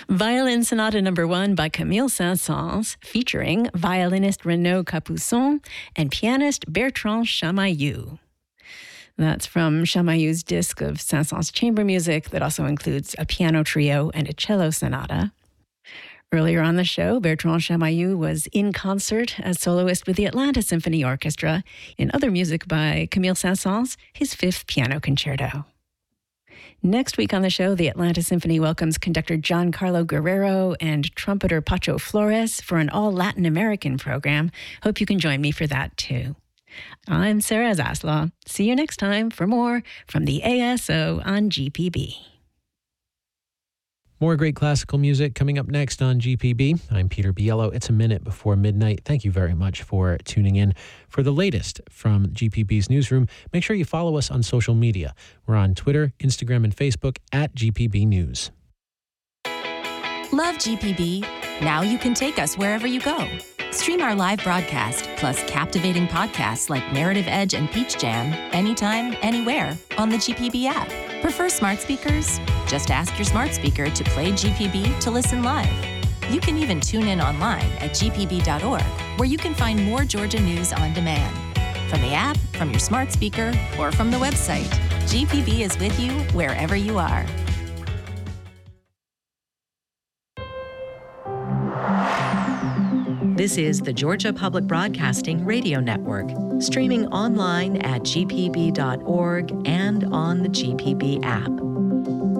Violin Sonata No. 1 by Camille Saint-Saëns, featuring violinist Renaud Capuçon and pianist Bertrand Chamayou. That's from Chamayou's disc of Saint-Saëns chamber music that also includes a piano trio and a cello sonata. Earlier on the show, Bertrand Chamayou was in concert as soloist with the Atlanta Symphony Orchestra in other music by Camille Saint-Saëns, his fifth piano concerto. Next week on the show, the Atlanta Symphony welcomes conductor Giancarlo Guerrero and trumpeter Pacho Flores for an all-Latin American program. Hope you can join me for that, too. I'm Sarah Zaslaw. See you next time for more from the ASO on GPB. More great classical music coming up next on GPB. I'm Peter Biello. It's a minute before midnight. Thank you very much for tuning in. For the latest from GPB's newsroom, make sure you follow us on social media. We're on Twitter, Instagram, and Facebook at GPB News. Love GPB? Now you can take us wherever you go. Stream our live broadcast, plus captivating podcasts like Narrative Edge and Peach Jam, anytime, anywhere on the GPB app. Prefer smart speakers? Just ask your smart speaker to play GPB to listen live. You can even tune in online at gpb.org, where you can find more Georgia news on demand. From the app, from your smart speaker, or from the website, GPB is with you wherever you are. This is the Georgia Public Broadcasting Radio Network, streaming online at gpb.org and on the GPB app.